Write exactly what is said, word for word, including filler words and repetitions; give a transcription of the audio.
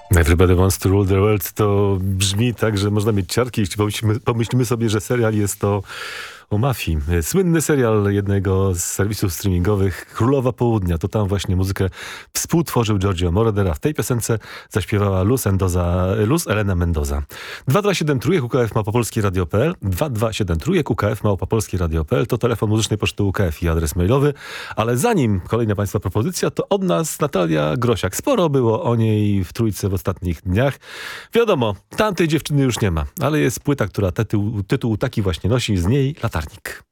Everybody Wants to Rule the World to brzmi tak, że można mieć ciarki, jeśli pomyślimy, pomyślimy sobie, że serial jest to o mafii. Słynny serial jednego z serwisów streamingowych, Królowa Południa. To tam właśnie muzykę współtworzył Giorgio Moroder, a w tej piosence zaśpiewała Luz, Endoza, Luz Elena Mendoza. dwa dwa siedem trójek U K F małpa-polski radio kropka P L, dwa dwa siedem trójek U K F małpa-polski radio kropka P L to telefon muzycznej poczty U K F i adres mailowy, ale zanim kolejna Państwa propozycja, to od nas Natalia Grosiak. Sporo było o niej w Trójce w ostatnich dniach. Wiadomo, tamtej dziewczyny już nie ma, ale jest płyta, która tytuł, tytuł taki właśnie nosi, z niej Latarnik.